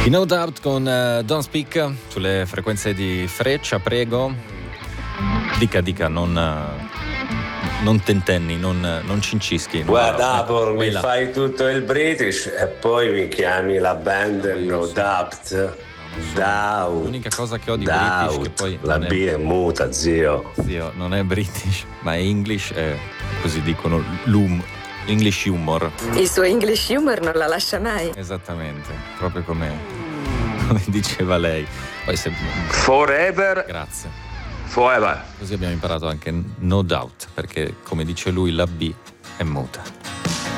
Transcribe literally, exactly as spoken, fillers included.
I No Doubt con uh, Don't Speak sulle frequenze di Freccia, prego. Dica, dica, non, uh, non tentenni, non, non cincischi. Guarda, no, Apple, no, mi là. fai tutto il British e poi mi chiami la band No Doubt. Doubt. L'unica cosa che ho di Doubt. British che poi La non B è, è muta, zio. zio, non è British, ma è English, è, così dicono, l'um, l'English humor. Il suo English humor non la lascia mai. Esattamente, proprio come, come diceva lei. Poi se... Forever. Grazie. Forever. Così abbiamo imparato anche No Doubt, perché come dice lui la B è muta.